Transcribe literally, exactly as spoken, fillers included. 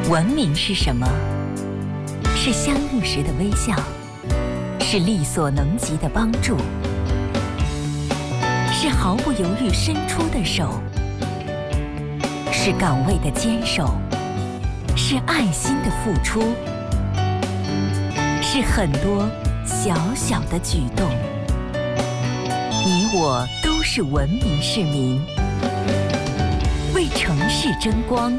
文明是什么？是相遇时的微笑，是力所能及的帮助，是毫不犹豫伸出的手，是岗位的坚守，是爱心的付出，是很多小小的举动。你我都是文明市民，为城市争光，